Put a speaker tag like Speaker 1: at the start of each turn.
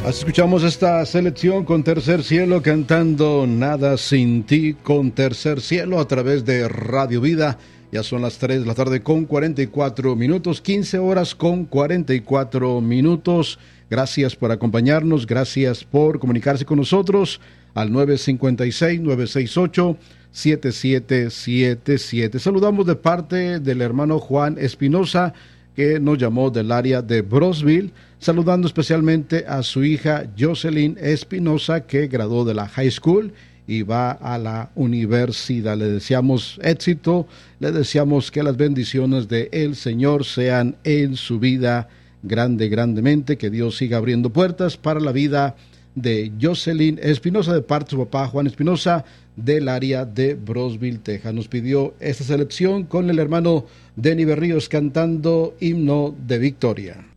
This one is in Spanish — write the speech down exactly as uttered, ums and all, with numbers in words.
Speaker 1: Así escuchamos esta selección con Tercer Cielo cantando Nada Sin Ti con Tercer Cielo a través de Radio Vida. Ya son las tres de la tarde con cuarenta y cuatro minutos, quince horas con cuarenta y cuatro minutos. Gracias por acompañarnos, gracias por comunicarse con nosotros al nueve cinco seis, nueve seis ocho, siete siete siete siete. Saludamos de parte del hermano Juan Espinosa, que nos llamó del área de Brosville, saludando especialmente a su hija Jocelyn Espinosa, que graduó de la high school y va a la universidad. Le deseamos éxito, le deseamos que las bendiciones de el Señor sean en su vida grande, grandemente, que Dios siga abriendo puertas para la vida de Jocelyn Espinosa, de parte de su papá Juan Espinosa, del área de Brosville, Texas. Nos pidió esta selección con el hermano Denny Berríos cantando Himno de Victoria.